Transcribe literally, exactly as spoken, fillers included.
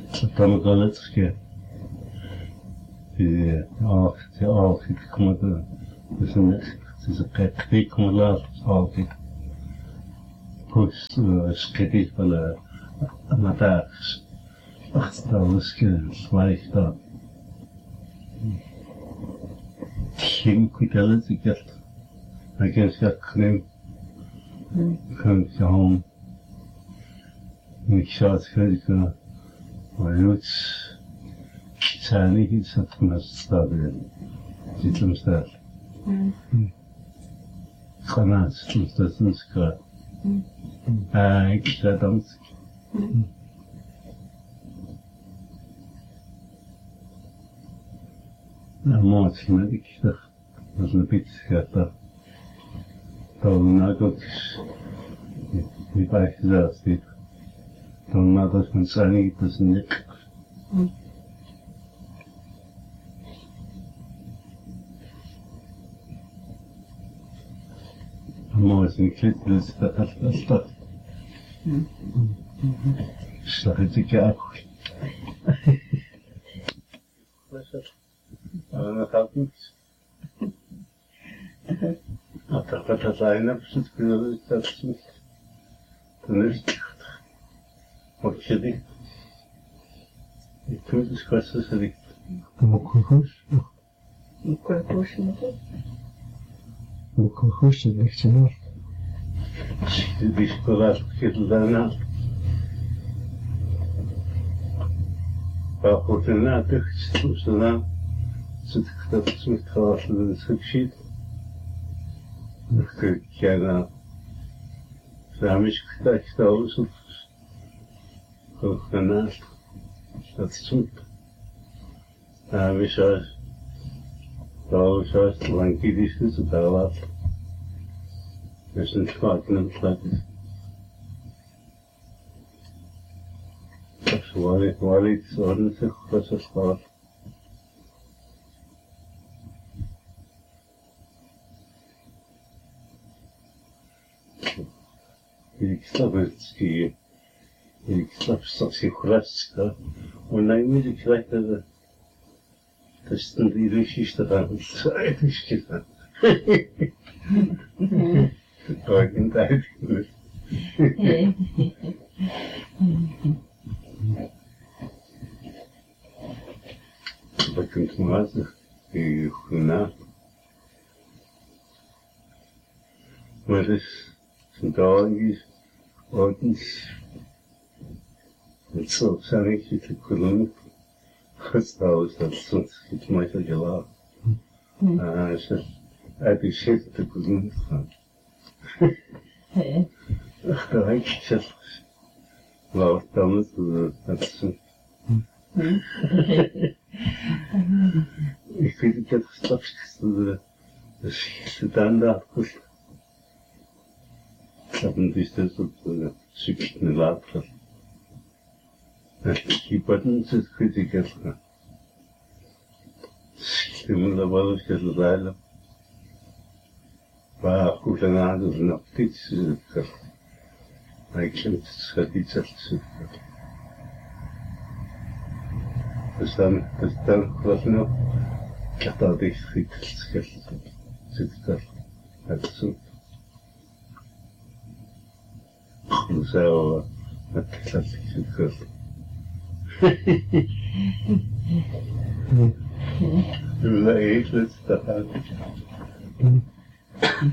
Dan kan het ske. Die al die al die komt er. Dus een is een kijk komt laat al die. Pues skedi wel matax. Ach, dat is ske zwaar dat. Geen kwitelen ik het. Ik heb het knem. Kan ik gewoon. Ik zou het kunnen. Maar nu zijn niet iets dat me staat. Zit hem staat. Ganaat, dat is een schaar. Ah, ik ga dan. Nou, mooi, maar ik dacht, dat is een beetje schaar. Dan nou ook, die bij gezegd heeft. Dan maar dat men zijn niet, dat is niet. Mooi is een klit, dat is dat, dat is dat. Slag het ik ja goed. Wat is dat? Maar dat gaat niet. Dat dat dat zijn, dat is het kunnen dat is niet. Dan is het. Wat je dit? Ik doe het kwestie dat ik. Mokogosh. Mokogosh met het? Mokogosh is echt zo. Die die school verkeerd daarna. Waar wordt er na terug? Hoe ze dan? Zit ik dat het met gehad in het schiet? Dan kijk jij naar. Daar is ik dat ik alles op. Ook daarnaast. Dat is goed. Nou, we zijn. Daar is het lang kies dus het daar laat. Dat is een schwaak in het plat. Dat is waar ik waar ik zorgen zich dat is schwaak. Ik snap het skiën. Ik snap dat je gras gaat. Maar nee, moet ik krijgen dat. Dat is dan die Russisch te gaan. Dat is eigenlijk gedaan. Dat kan ik niet uitgevoerd. Dat kunt u maar zeggen. Je goed na. Maar dat is een dag is. Ordens. Het zal zijn ik het kunnen. Gesteld dat soms het mij zo gelaat. Ah, ze uit die shit te kunnen gaan. Ach, dat ik zeg. Laat dan het dat zo. Ik weet ik heb gestapt de de shit dan daar goed. Ik heb een distance op de zoekje later. Die button zit kritisch. Die moet er wel eens gezeilen. Maar goed en aan is nog iets. Ik vind het schat iets echt. Dus dan, dus dan was nog. Ik had al die schiet. Zit er. Het zo. Zo. Het klassiek zit. Du är helt slut.